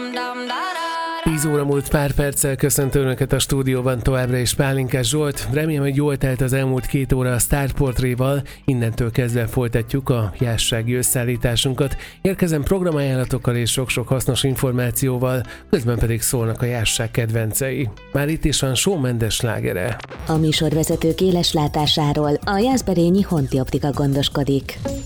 10 óra múlt pár perccel köszöntő Önöket a stúdióban továbbra is Pálinkás Zsolt. Remélem, hogy jól telt az elmúlt 2 óra a sztárportréval. Innentől kezdve folytatjuk a jássági összeállításunkat. Érkezem programajánlatokkal és sok-sok hasznos információval, közben pedig szólnak a jásság kedvencei. Már itt is van Shawn Mendes slágere. A műsorvezetők éles látásáról a Jászberényi Honti Optika gondoskodik.